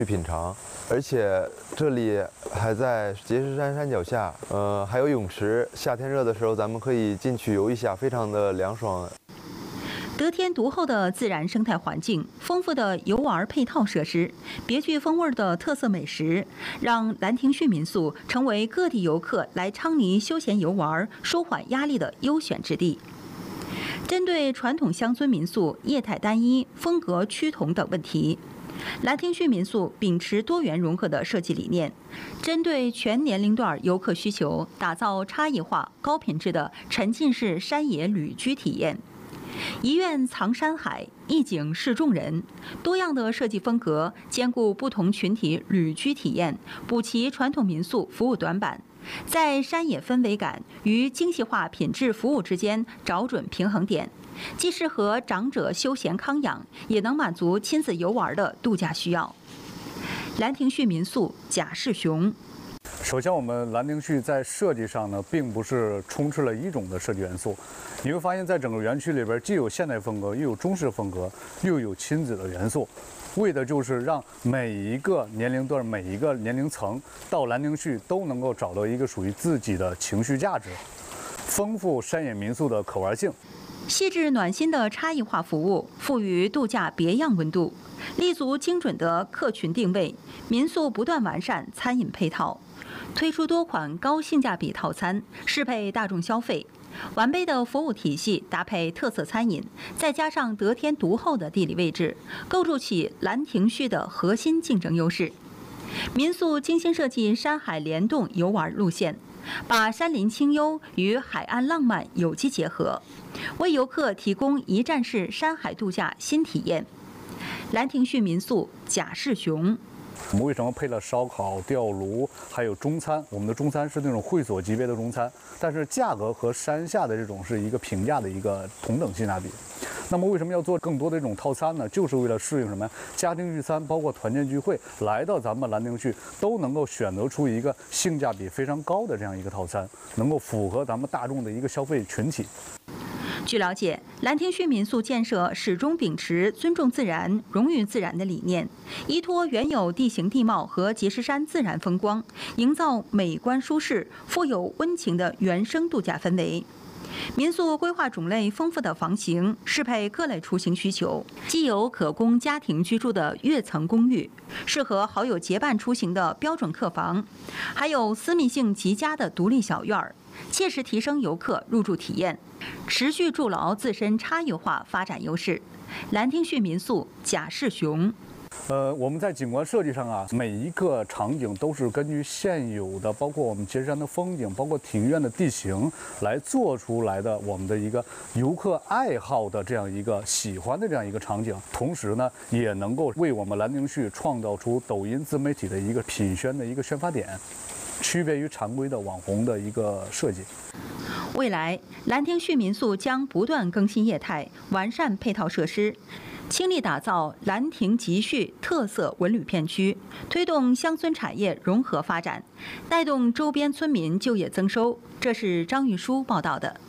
去品尝，而且这里还在碣石山山脚下，还有泳池，夏天热的时候咱们可以进去游一下，非常的凉爽。 得天独厚的自然生态环境、丰富的游玩配套设施、别具风味的特色美食，让兰亭序民宿成为各地游客来昌黎休闲游玩、舒缓压力的优选之地。针对传统乡村民宿业态单一、风格趋同等问题，兰亭序民宿秉持多元融合的设计理念，针对全年龄段游客需求，打造差异化、高品质的沉浸式山野旅居体验。一院藏山海，一景示众人，多样的设计风格兼顾不同群体旅居体验，补齐传统民宿服务短板，在山野氛围感与精细化品质服务之间找准平衡点，既适合长者休闲康养，也能满足亲子游玩的度假需要。兰亭序民宿贾世雄。 首先，我们兰亭序在设计上呢，并不是充斥了一种的设计元素。你会发现在整个园区里边，既有现代风格，又有中式风格，又有亲子的元素，为的就是让每一个年龄段、每一个年龄层到兰亭序都能够找到一个属于自己的情绪价值，丰富山野民宿的可玩性。 细致暖心的差异化服务，赋予度假别样温度，立足精准的客群定位，民宿不断完善餐饮配套，推出多款高性价比套餐，适配大众消费。完备的服务体系搭配特色餐饮，再加上得天独厚的地理位置，构筑起兰亭序的核心竞争优势。民宿精心设计山海联动游玩路线，把山林清幽与海岸浪漫有机结合，为游客提供一站式山海度假新体验。兰亭序民宿贾世雄。 我们为什么配了烧烤、吊炉，还有中餐？我们的中餐是那种会所级别的中餐，但是价格和山下的这种是一个平价的一个同等性价比。那么为什么要做更多的这种套餐呢？就是为了适应什么家庭聚餐，包括团建聚会，来到咱们兰亭序都能够选择出一个性价比非常高的这样一个套餐，能够符合咱们大众的一个消费群体。 据了解，兰亭序民宿建设始终秉持尊重自然、荣誉自然的理念，依托原有地形地貌和碣石山自然风光，营造美观舒适、富有温情的原生度假氛围。民宿规划种类丰富的房型，适配各类出行需求，既有可供家庭居住的跃层公寓，适合好友结伴出行的标准客房，还有私密性极佳的独立小院儿，切实提升游客入住体验，持续筑牢自身差异化发展优势。兰亭序民宿贾世雄。 我们在景观设计上啊，每一个场景都是根据现有的，包括我们碣石山的风景，包括庭院的地形来做出来的，我们的一个游客爱好的这样一个喜欢的这样一个场景。同时呢，也能够为我们兰亭序创造出抖音自媒体的一个品宣的一个宣发点，区别于常规的网红的一个设计。 未来，兰亭序民宿将不断更新业态，完善配套设施，倾力打造兰亭集序特色文旅片区，推动乡村产业融合发展，带动周边村民就业增收。这是张玉书报道的。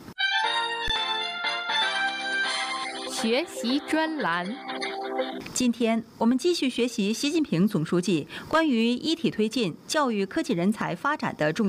学习专栏。 今天我们继续学习习近平总书记关于一体推进教育科技人才发展的重要